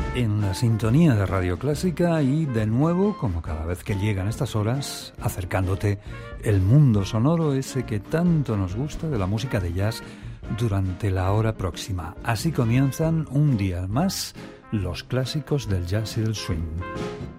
en la sintonía de Radio Clásica y de nuevo, como cada vez que llegan estas horas, acercándote el mundo sonoro ese que tanto nos gusta de la música de jazz durante la hora próxima. Así comienzan un día más los clásicos del jazz y del swing.